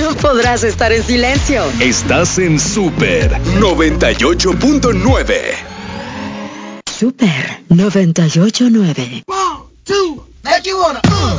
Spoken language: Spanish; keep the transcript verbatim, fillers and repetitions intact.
no podrás estar en silencio. Estás en Super noventa y ocho punto nueve. Super noventa y ocho punto nueve. One, two, make you wanna, uh.